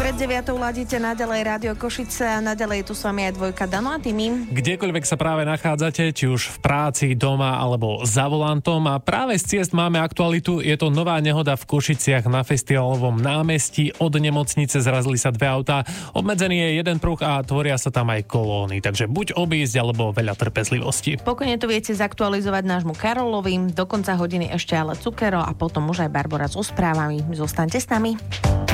Pred 9 ladíte naďalej Rádio Košice a naďalej tu s vami aj dvojka Dano a Timi. Kdekoľvek sa práve nachádzate, či už v práci, doma alebo za volantom, a práve z ciest máme aktualitu. Je to nová nehoda v Košiciach na Festivalovom námestí. Od nemocnice zrazili sa dve autá. Obmedzený je jeden pruh a tvoria sa tam aj kolóny, takže buď obísť alebo veľa trpezlivosti. Pokojne to viete zaktualizovať nášmu Karolovi. Do konca hodiny ešte ale Cukero a potom už aj Barbora so správami. Zostaňte s nami.